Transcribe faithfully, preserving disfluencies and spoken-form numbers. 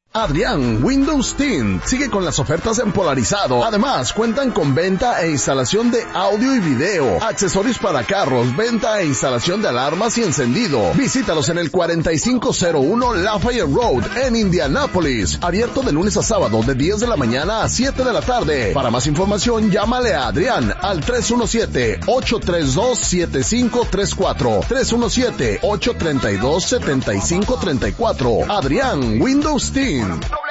Adrián Windows Tint sigue con las ofertas en Polarizado. Además, cuentan con venta e instalación de audio y video, accesorios para carros, venta e instalación de alarmas y encendido. Visítalos en el cuarenta y cinco cero uno Lafayette Road en Indianápolis. Abierto de lunes a sábado de diez de la mañana a siete de la tarde. Para más información, llámale a Adrián al tres uno siete, ocho tres dos, siete cinco tres cuatro. tres uno siete, ocho tres dos, siete cinco tres cuatro. Adrián Windows Tint.